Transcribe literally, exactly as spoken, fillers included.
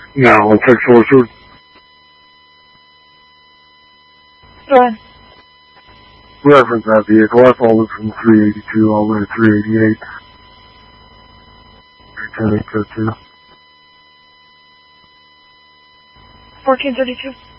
Yeah, one six four two. Go ahead. Reference that vehicle. I followed from three eighty-two all the way to three eighty-eight. ten eight two two. fourteen thirty-two.